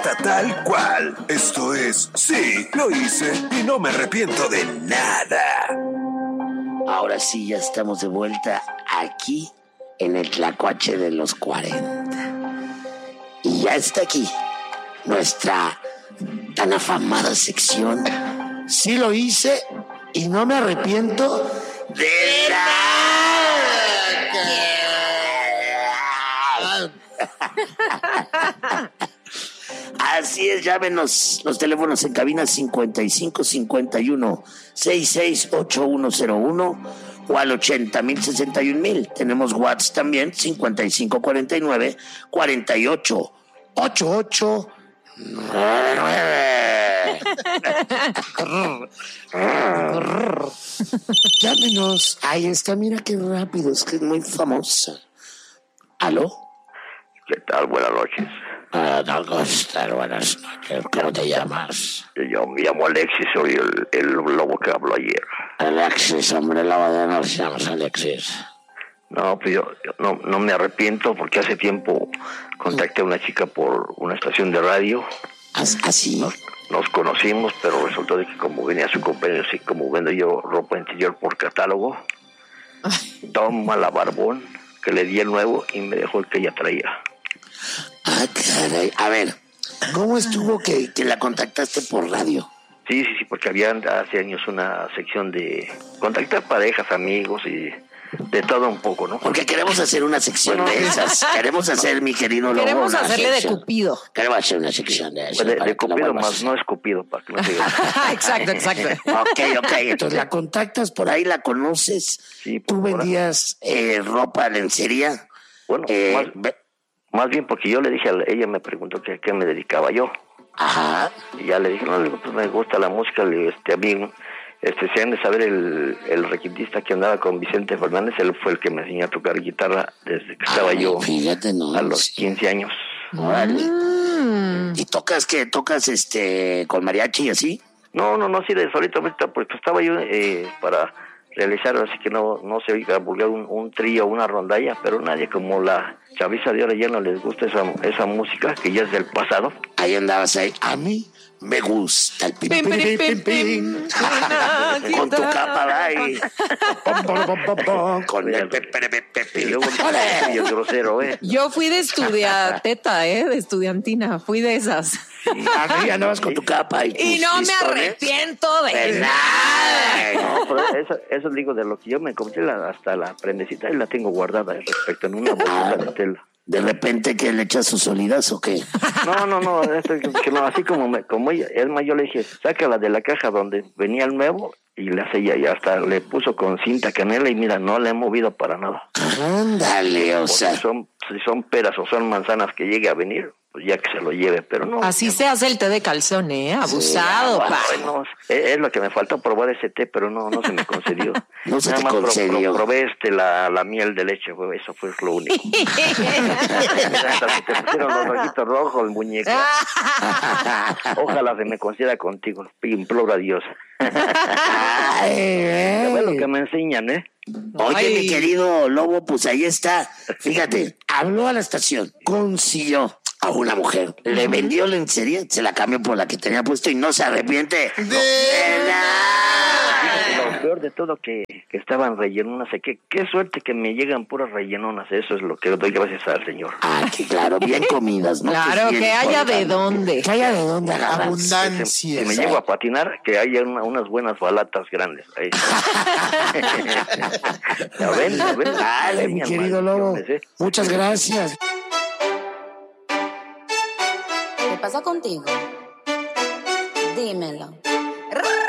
Tal cual. Esto es Sí, lo hice y no me arrepiento de nada. Ahora sí, ya estamos de vuelta aquí en el Tlacuache de los 40. Y ya está aquí nuestra tan afamada sección. Sí lo hice y no me arrepiento de nada. Así es, llámenos los teléfonos en cabina 55 51 66 8101 o al 80.061.000. Tenemos WhatsApp también 55 49 48 88 9. Llámenos. Ahí está, mira qué rápido, es que es muy famosa. ¿Aló? ¿Qué tal? Buenas noches. Buenas noches. ¿Cómo te llamas? Yo me llamo Alexis, soy el lobo que habló ayer. Alexis, hombre, lobo de nos llamas Alexis. No, pues yo no me arrepiento porque hace tiempo contacté a una chica por una estación de radio. ¿Así? Nos conocimos, pero resultó de que como venía su cumpleaños y como vendo yo ropa interior por catálogo, toma la barbón que le di el nuevo y me dejó el que ella traía. Ah, caray. A ver, ¿cómo estuvo que la contactaste por radio? Sí, porque había hace años una sección de contactar parejas, amigos y de todo un poco, ¿no? Porque queremos hacer una sección de esas. Queremos hacer, mi querido Lobo, queremos hacerle sección. De Cupido. Queremos hacer una sección de eso. De Cupido más, no es Cupido, para que no se Exacto. Ok. Entonces la contactas por ahí, la conoces. Sí, ¿Tú vendías ropa, lencería? Bueno, más bien porque yo le dije, ella me preguntó que a qué me dedicaba yo. Ajá. Y ya le dije, no, pues me gusta la música, le digo, a mí, se han de saber el requintista que andaba con Vicente Fernández, él fue el que me enseñó a tocar guitarra desde que estaba yo fíjate, no, a los 15 años. Órale. ¿Y tocas qué? ¿Tocas con mariachi y así? No, sí, de solito, pues estaba yo para realizar, así que no se oiga vulgar un trío, una rondalla, pero nadie como la chaviza de ahora ya no les gusta esa música que ya es del pasado. Ahí andabas ahí. A mí me gusta el pim, pim. Con tu capa ahí. Con el y luego el grosero, Yo fui de estudiateta, de estudiantina, fui de esas. Ahí andabas con tu capa y no me arrepiento de nada. No, pero eso digo de lo que yo me compré hasta la prendecita y la tengo guardada respecto en una bolsa de tela. ¿De repente que le echas sus solidas o qué? No, que no, así como ella, es más, yo le dije, sácala de la caja donde venía el nuevo y la sella y hasta le puso con cinta canela y mira, no la he movido para nada. Ándale, o sea. Si son peras o son manzanas que llegue a venir, pues ya que se lo lleve, pero no. Así se hace el té de calzón, abusado, pa. Bueno, es lo que me faltó probar ese té, pero no se me concedió. No se te concedió. Probé la miel de leche, eso fue lo único. Si te pusieron los ojitos rojos, muñeca. Ojalá se me conceda contigo, imploro a Dios. Es lo que me enseñan, Oye, mi querido Lobo, pues ahí está. Fíjate, habló a la estación, consiguió a una mujer, le vendió lencería, se la cambió por la que tenía puesto y no se arrepiente de nada. Lo peor de todo que estaban rellenos, qué suerte que me llegan puras rellenonas, eso es lo que doy gracias al Señor. Ah, que claro, bien comidas, ¿no? Claro, que haya de dónde. Que haya de dónde agarrar. Abundancia. Si me llego a patinar, que haya unas buenas balatas grandes. Ahí. ¿Ya ven? Dale, mi querido Lobo, muchas gracias. ¿Qué pasa contigo? Dímelo.